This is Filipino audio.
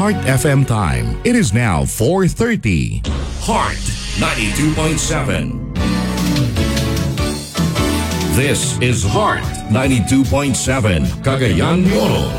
Heart FM time. It is now 4:30. Heart 92.7. This is Heart 92.7, Cagayan de Oro.